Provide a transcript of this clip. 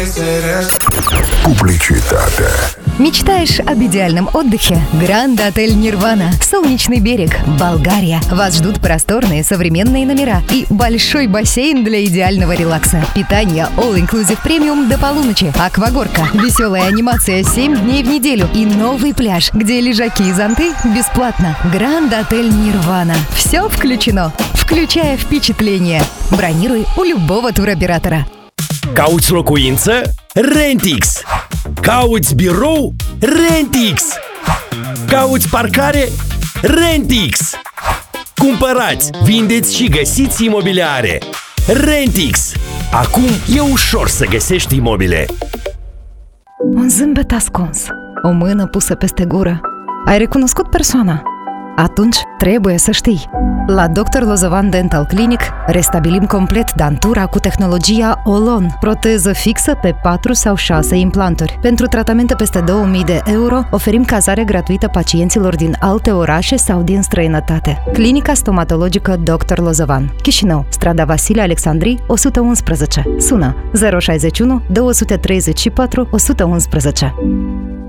Публичитата. Мечтаешь об идеальном отдыхе? Гранд Отель Нирвана, Солнечный берег, Болгария. Вас ждут просторные современные номера и большой бассейн для идеального релакса. Питание All-Inclusive Premium до полуночи. Аквагорка, веселая анимация 7 дней в неделю и новый пляж, где лежаки и зонты бесплатно. Гранд Отель Нирвана. Все включено, включая впечатление. Бронируй у любого туроператора. Cauți locuință? Rentix! Cauți birou? Rentix! Cauți parcare? Rentix! Cumpărați, vindeți și găsiți imobiliare. Rentix! Acum e ușor să găsești imobile. Un zâmbet ascuns, o mână pusă peste gură. Ai recunoscut persoana? Atunci trebuie să știi. La Dr. Lozovan Dental Clinic restabilim complet dantura cu tehnologia Olon, proteză fixă pe 4 sau 6 implanturi. Pentru tratamente peste 2000 de euro oferim cazare gratuită pacienților din alte orașe sau din străinătate. Clinica stomatologică Dr. Lozovan, Chișinău, strada Vasile Alexandrii 111. Sună 061 234 111.